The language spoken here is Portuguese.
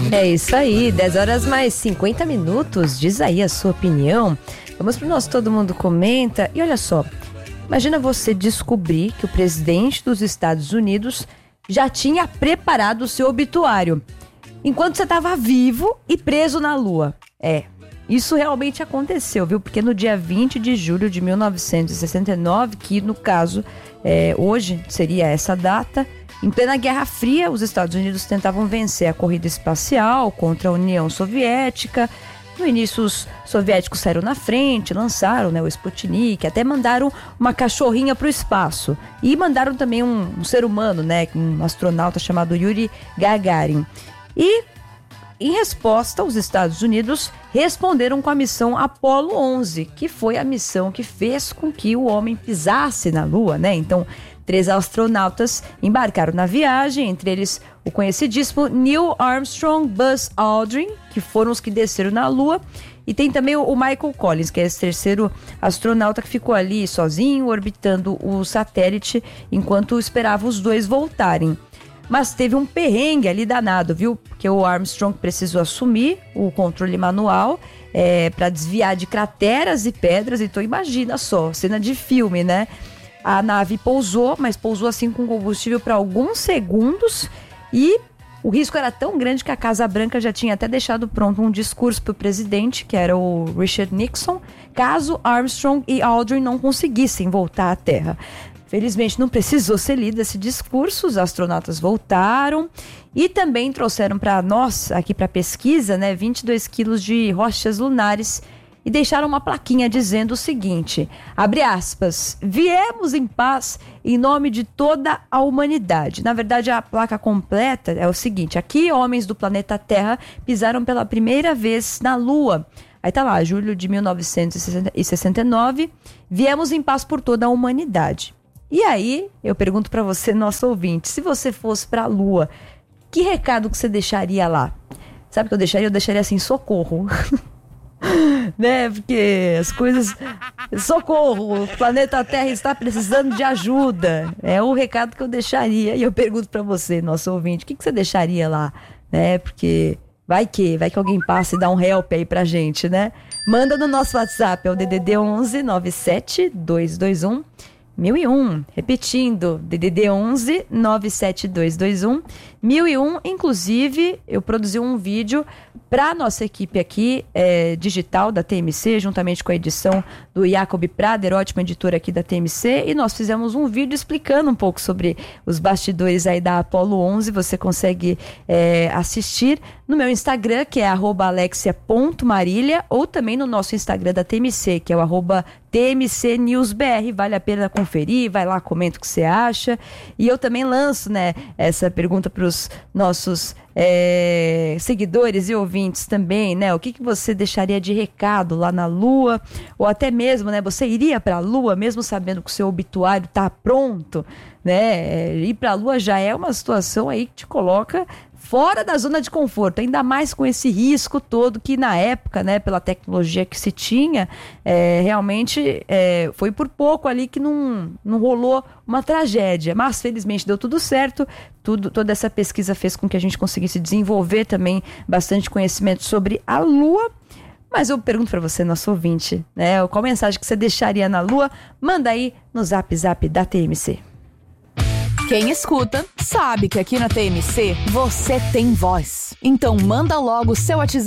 É isso aí, 10 horas mais 50 minutos, diz aí a sua opinião. Vamos pro nosso Todo Mundo Comenta. E olha só, imagina você descobrir que o presidente dos Estados Unidos já tinha preparado o seu obituário enquanto você estava vivo e preso na Lua. Isso realmente aconteceu, viu? Porque no dia 20 de julho de 1969, que no caso hoje seria essa data, em plena Guerra Fria, os Estados Unidos tentavam vencer a corrida espacial contra a União Soviética. No início, os soviéticos saíram na frente, lançaram o Sputnik, até mandaram uma cachorrinha para o espaço. E mandaram também um ser humano, um astronauta chamado Yuri Gagarin. E, em resposta, os Estados Unidos responderam com a missão Apollo 11, que foi a missão que fez com que o homem pisasse na Lua, Então, 3 astronautas embarcaram na viagem, entre eles o conhecidíssimo Neil Armstrong, Buzz Aldrin, que foram os que desceram na Lua, e tem também o Michael Collins, que é esse terceiro astronauta que ficou ali sozinho, orbitando o satélite, enquanto esperava os dois voltarem. Mas teve um perrengue ali danado, viu? Porque o Armstrong precisou assumir o controle manual para desviar de crateras e pedras. Então imagina só, cena de filme, A nave pousou, mas pousou assim com combustível por alguns segundos e o risco era tão grande que a Casa Branca já tinha até deixado pronto um discurso para o presidente, que era o Richard Nixon, caso Armstrong e Aldrin não conseguissem voltar à Terra. Felizmente não precisou ser lido esse discurso, os astronautas voltaram e também trouxeram para nós, aqui para a pesquisa, 22 quilos de rochas lunares e deixaram uma plaquinha dizendo o seguinte, abre aspas, viemos em paz em nome de toda a humanidade. Na verdade, a placa completa é o seguinte, aqui homens do planeta Terra pisaram pela primeira vez na Lua. Aí tá lá, julho de 1969, viemos em paz por toda a humanidade. E aí, eu pergunto para você, nosso ouvinte, se você fosse para a Lua, que recado que você deixaria lá? Sabe o que eu deixaria? Eu deixaria assim, socorro. Porque as coisas... Socorro, o planeta Terra está precisando de ajuda. É o recado que eu deixaria. E eu pergunto para você, nosso ouvinte, o que você deixaria lá? Porque vai que alguém passa e dá um help aí pra gente, Manda no nosso WhatsApp, é o DDD 11 97 221 1001, repetindo, DDD 11 97221 1001. Inclusive, eu produzi um vídeo para nossa equipe aqui, digital da TMC, juntamente com a edição do Jacob Prader, ótimo editor aqui da TMC, e nós fizemos um vídeo explicando um pouco sobre os bastidores aí da Apollo 11. Você consegue assistir no meu Instagram, que é @alexia.marília, ou também no nosso Instagram da TMC, que é o @TMCNewsBR. Vale a pena conferir, vai lá, comenta o que você acha. E eu também lanço, essa pergunta para os nossos seguidores e ouvintes também, O que você deixaria de recado lá na Lua? Ou até mesmo, você iria para a Lua, mesmo sabendo que o seu obituário está pronto, Ir para a Lua já é uma situação aí que te coloca fora da zona de conforto, ainda mais com esse risco todo que na época, pela tecnologia que se tinha, realmente foi por pouco ali que não rolou uma tragédia, mas felizmente deu tudo certo, toda essa pesquisa fez com que a gente conseguisse desenvolver também bastante conhecimento sobre a Lua. Mas eu pergunto para você, nosso ouvinte, qual mensagem que você deixaria na Lua? Manda aí no Zap da TMC. Quem escuta sabe que aqui na TMC você tem voz. Então manda logo o seu WhatsApp